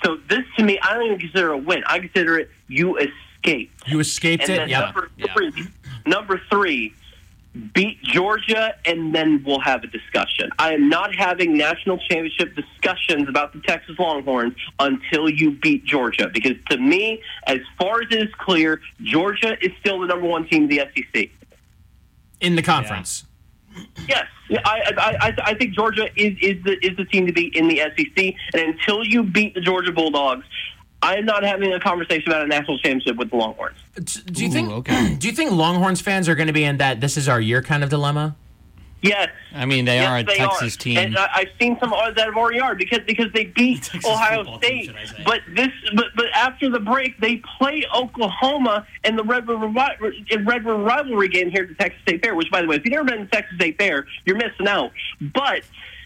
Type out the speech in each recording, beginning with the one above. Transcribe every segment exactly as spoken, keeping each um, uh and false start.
So this, to me, I don't even consider it a win. I consider it you escaped. You escaped and it? Yeah. Number three, yeah. number three, beat Georgia, and then we'll have a discussion. I am not having national championship discussions about the Texas Longhorns until you beat Georgia. Because to me, as far as it is clear, Georgia is still the number one team in the S E C. In the conference. Yeah. Yes. I, I, I, I think Georgia is, is, the, is the team to beat in the S E C. And until you beat the Georgia Bulldogs, I am not having a conversation about a national championship with the Longhorns. Do you Ooh, think? okay. Do you think Longhorns fans are going to be in that "this is our year" kind of dilemma? Yes. I mean, they yes, are a they Texas are. team. And I, I've seen some others that have already are because because they beat Texas Ohio football State. team, should I say. But this, but but after the break, they play Oklahoma in the Red River, in Red River rivalry game here at the Texas State Fair. Which, by the way, if you've never been to the Texas State Fair, you're missing out. But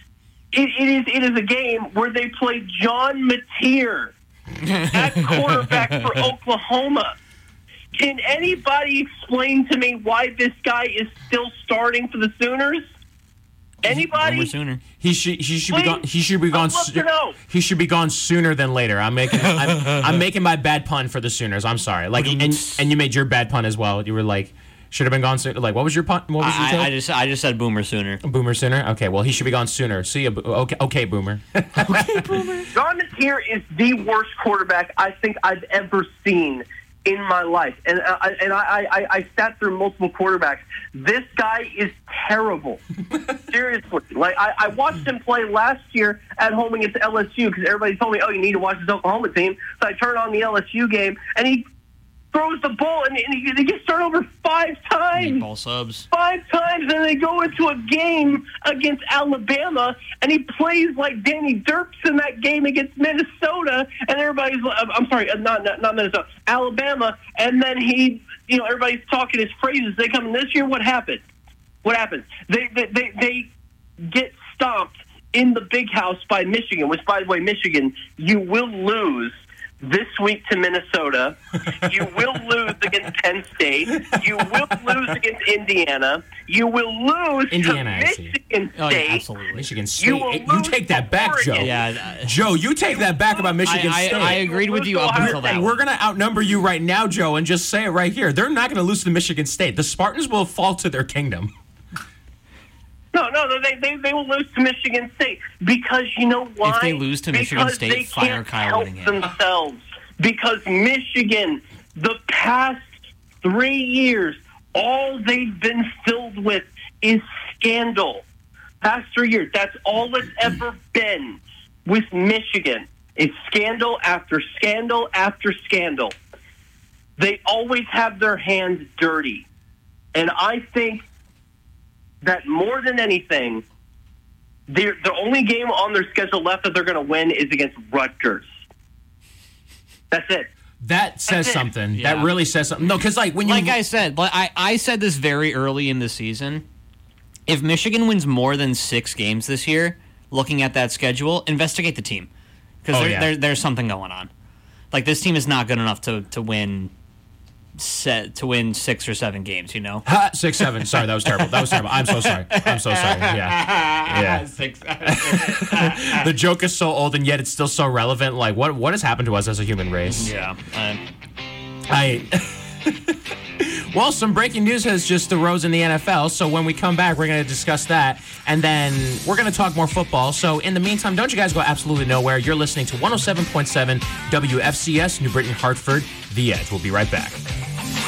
it, it is it is a game where they play John Mateer at quarterback for Oklahoma. Can anybody explain to me why this guy is still starting for the Sooners? Anybody? Boomer Sooner. He should he should be Please? gone. He should be gone. I'd love to know. He should be gone sooner than later. I'm making I'm, I'm making my bad pun for the Sooners. I'm sorry. Like and and you made your bad pun as well. You were like should have been gone sooner. Like what was your pun? What was your I, take? I just I just said Boomer Sooner. Boomer sooner. Okay. Well, he should be gone sooner. See you. Okay. Okay. Boomer. Okay, Boomer. John Mateer is the worst quarterback I think I've ever seen in my life, and I and I, I, I sat through multiple quarterbacks. This guy is terrible. Seriously, like I, I watched him play last year at home against L S U because everybody told me, "Oh, you need to watch this Oklahoma team." So I turned on the L S U game, and he throws the ball, and, and he, he gets turned over five times. Ball subs. Five times, and they go into a game against Alabama, and he plays like Danny Dirks in that game against Minnesota, and everybody's, I'm sorry, not, not, not Minnesota, Alabama, and then he, you know, everybody's talking his phrases. They come in this year, what happened? What happens? They, they, they, they get stomped in the big house by Michigan, which, by the way, Michigan, you will lose this week to Minnesota. You will lose against Penn State. You will lose against Indiana. You will lose Indiana, to I see. Michigan State. Oh, yeah, absolutely. Michigan State. You will You, lose take that to back, Joe. Oregon. Yeah, uh, Joe, you take that back about Michigan I, State. I, I agreed with you up until that And one. we're going to outnumber you right now, Joe, and just say it right here. They're not going to lose to Michigan State. The Spartans will fall to their kingdom. No, no, no, they, they they will lose to Michigan State because you know why? If they lose to Michigan Because State, they fire can't Kyle help Whittingham. themselves. Because Michigan, the past three years, all they've been filled with is scandal. Past three years, that's all it's ever been with Michigan. It's scandal after scandal after scandal. They always have their hands dirty. And I think that more than anything, the only game on their schedule left that they're going to win is against Rutgers. That's it. That says That's it. something. Yeah. That really says something. No, because like when you Like I said, but I, I said this very early in the season. If Michigan wins more than six games this year, looking at that schedule, investigate the team. Because Oh, there, yeah. there, there's something going on. Like, this team is not good enough to, to win set to win six or seven games, you know? Ha, six seven. Sorry, that was terrible. That was terrible. I'm so sorry. I'm so sorry. Yeah, yeah. Six. The joke is so old and yet it's still so relevant. Like, what what has happened to us as a human race? Yeah. Uh, I. Well, some breaking news has just arose in the N F L, so when we come back, we're going to discuss that, and then we're going to talk more football. So in the meantime, don't you guys go absolutely nowhere. You're listening to one oh seven point seven W F C S, New Britain, Hartford, The Edge. We'll be right back.